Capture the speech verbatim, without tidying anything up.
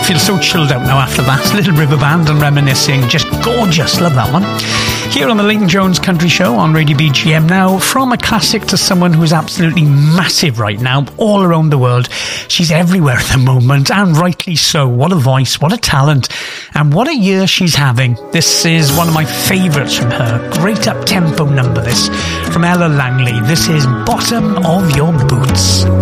feel so chilled out now after that. Little River Band and Reminiscing, just gorgeous. Love that one. Here on the Leighton Jones Country Show on Radio B G M now, from a classic to someone who's absolutely massive right now, all around the world. She's everywhere at the moment, and rightly so. What a voice, what a talent, and what a year she's having. This is one of my favourites from her. Great up-tempo number, this, from Ella Langley. This is Bottom of Your Boots.